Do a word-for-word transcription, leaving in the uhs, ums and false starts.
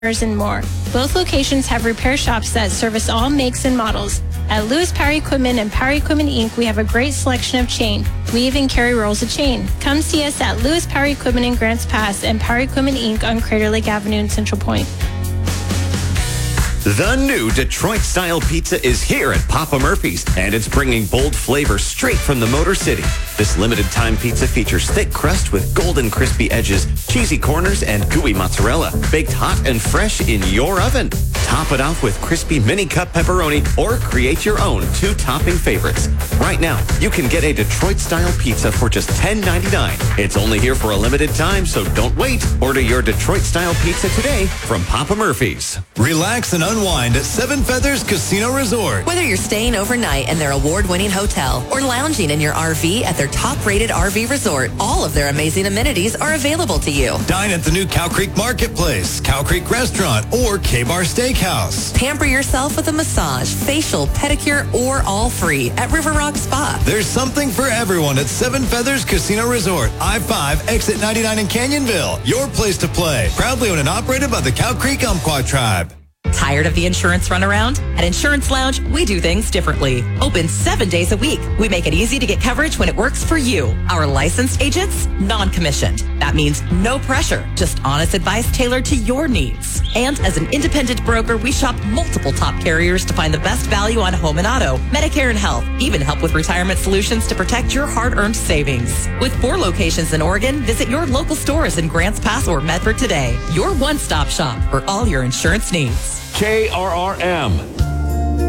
and more. Both locations have repair shops that service all makes and models. At Lewis Power Equipment and Power Equipment Incorporated, we have a great selection of chain. We even carry rolls of chain. Come see us at Lewis Power Equipment in Grants Pass and Power Equipment Incorporated on Crater Lake Avenue in Central Point. The new Detroit-style pizza is here at Papa Murphy's, and it's bringing bold flavor straight from the Motor City. This limited-time pizza features thick crust with golden crispy edges, cheesy corners, and gooey mozzarella, baked hot and fresh in your oven. Top it off with crispy mini-cup pepperoni or create your own two-topping favorites. Right now, you can get a Detroit-style pizza for just ten ninety-nine. It's only here for a limited time, so don't wait. Order your Detroit-style pizza today from Papa Murphy's. Relax and unwind at Seven Feathers Casino Resort. Whether you're staying overnight in their award-winning hotel or lounging in your R V at their top-rated R V resort, all of their amazing amenities are available to you. Dine at the new Cow Creek Marketplace, Cow Creek Restaurant, or K-Bar Steakhouse. Pamper yourself with a massage, facial, pedicure, or all free at River Rock Spa. There's something for everyone at Seven Feathers Casino Resort, I five, Exit ninety-nine in Canyonville. Your place to play. Proudly owned and operated by the Cow Creek Umpqua Tribe. Tired of the insurance runaround? At Insurance Lounge, we do things differently. Open seven days a week. We make it easy to get coverage when it works for you. Our licensed agents, non-commissioned. That means no pressure, just honest advice tailored to your needs. And as an independent broker, we shop multiple top carriers to find the best value on home and auto, Medicare and health, even help with retirement solutions to protect your hard-earned savings. With four locations in Oregon, visit your local stores in Grants Pass or Medford today. Your one-stop shop for all your insurance needs. K R R M,